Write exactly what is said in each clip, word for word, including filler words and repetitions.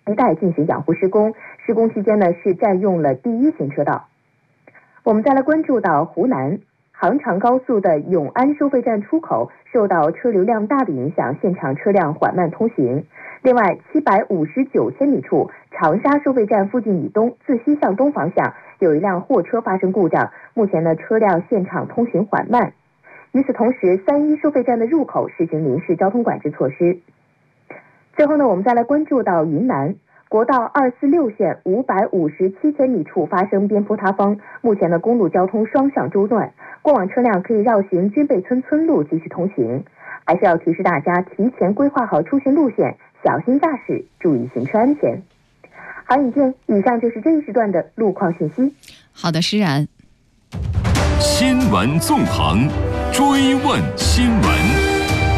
带进行养护施工，施工期间呢是占用了第一行车道。我们再来关注到湖南杭长高速的永安收费站出口受到车流量大的影响，现场车辆缓慢通行。另外，七百五十九千米处长沙收费站附近以东自西向东方向有一辆货车发生故障，目前呢车辆现场通行缓慢。与此同时，三一收费站的入口实行临时交通管制措施。最后呢，我们再来关注到云南国道二四六线五百五十七千米处发生边坡塌方，目前的公路交通双向中断，过往车辆可以绕行军备村村路继续通行。还是要提示大家提前规划好出行路线，小心驾驶，注意行车安全。好，影片以上就是这一时段的路况信息。 好的，施然。 新闻纵横，追问新闻。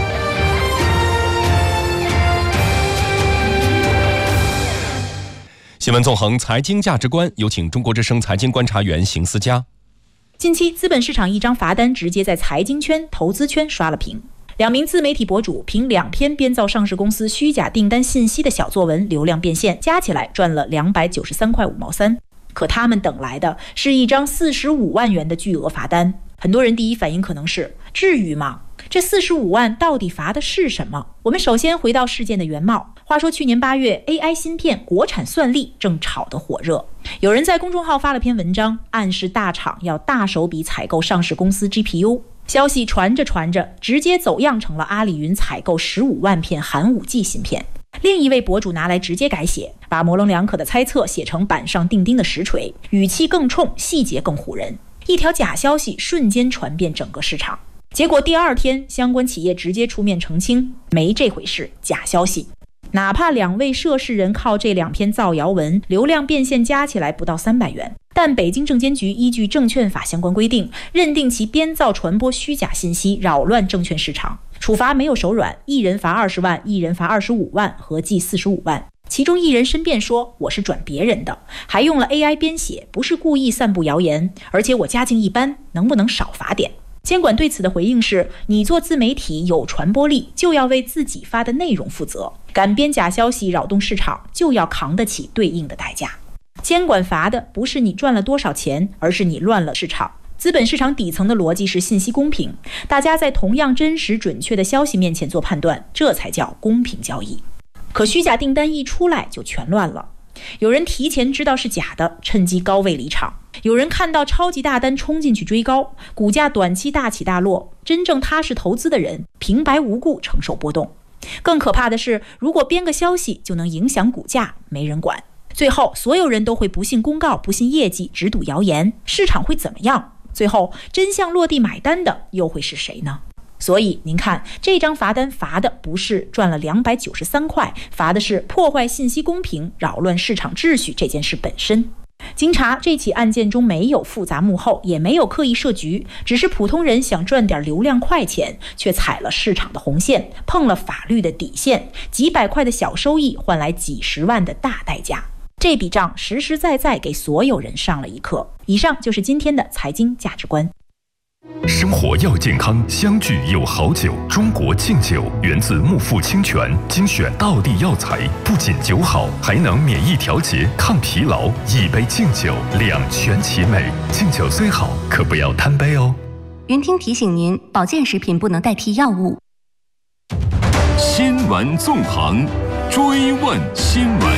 新闻纵横，财经价值观，有请中国之声财经观察员邢思佳。 近期，资本市场一张罚单直接在财经圈、投资圈刷了屏。两名自媒体博主凭两篇编造上市公司虚假订单信息的小作文流量变现，加起来赚了两百九十三块五毛三。可他们等来的是一张四十五万元的巨额罚单。很多人第一反应可能是：至于吗？这四十五万到底罚的是什么？我们首先回到事件的原貌。话说去年八月 A I 芯片国产算力正炒得火热，有人在公众号发了篇文章，暗示大厂要大手笔采购上市公司 G P U。 消息传着传着，直接走样成了阿里云采购十五万片寒武纪芯片。另一位博主拿来直接改写，把模棱两可的猜测写成板上钉钉的实锤，语气更冲，细节更唬人。一条假消息瞬间传遍整个市场。结果第二天，相关企业直接出面澄清，没这回事，假消息。哪怕两位涉事人靠这两篇造谣文流量变现加起来不到三百元，但北京证监局依据证券法相关规定，认定其编造传播虚假信息，扰乱证券市场，处罚没有手软，一人罚二十万，一人罚二十五万，合计四十五万。其中一人申辩说，我是转别人的，还用了 A I 编写，不是故意散布谣言，而且我家境一般，能不能少罚点？监管对此的回应是，你做自媒体有传播力，就要为自己发的内容负责，敢编假消息扰动市场，就要扛得起对应的代价。监管罚的不是你赚了多少钱，而是你乱了市场。资本市场底层的逻辑是信息公平，大家在同样真实准确的消息面前做判断，这才叫公平交易。可虚假订单一出来就全乱了，有人提前知道是假的，趁机高位离场；有人看到超级大单冲进去追高，股价短期大起大落，真正踏实投资的人平白无故承受波动。更可怕的是，如果编个消息就能影响股价，没人管。最后所有人都会不信公告，不信业绩，只赌谣言，市场会怎么样？最后真相落地买单的又会是谁呢？所以您看，这张罚单罚的不是赚了两百九十三块，罚的是破坏信息公平、扰乱市场秩序这件事本身。经查，这起案件中没有复杂幕后，也没有刻意设局，只是普通人想赚点流量快钱，却踩了市场的红线，碰了法律的底线，几百块的小收益换来几十万的大代价。这笔账实实在在给所有人上了一课。以上就是今天的财经价值观。 生活要健康，相聚有好酒。中国敬酒源自木富清泉，精选道地药材，不仅酒好，还能免疫调节、抗疲劳。一杯敬酒，两全其美。敬酒虽好，可不要贪杯哦。 云听提醒您，保健食品不能代替药物。 新闻纵横，追问新闻。